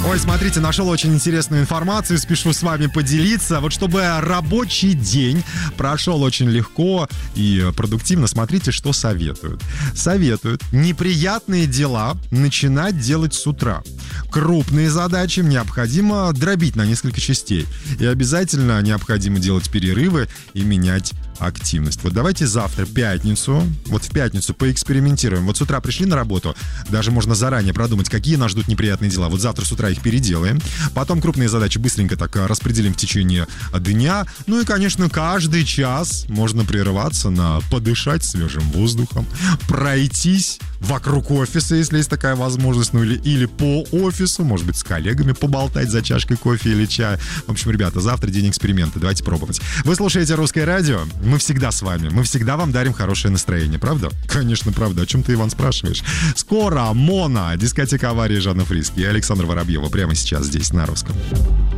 Ой, смотрите, нашел очень интересную информацию, спешу с вами поделиться. Вот чтобы рабочий день прошел очень легко и продуктивно, смотрите, что советуют. Советуют неприятные дела начинать делать с утра. Крупные задачи необходимо дробить на несколько частей. И обязательно необходимо делать перерывы и менять активность. Вот давайте завтра, пятницу, вот в пятницу поэкспериментируем. Вот с утра пришли на работу, даже можно заранее продумать, какие нас ждут неприятные дела. Вот завтра с утра их переделаем. Потом крупные задачи быстренько так распределим в течение дня. Ну и, конечно, каждый час можно прерываться на подышать свежим воздухом, пройтись вокруг офиса, если есть такая возможность, ну или по офису, может быть, с коллегами поболтать за чашкой кофе или чая. В общем, ребята, завтра день эксперимента, давайте пробовать. Вы слушаете «Русское радио», мы всегда с вами, мы всегда вам дарим хорошее настроение, правда? Конечно, правда, о чем ты, Иван, спрашиваешь? Скоро «Мона», дискотека аварии Жанна Фриске и Александра Воробьева прямо сейчас здесь, на Русском.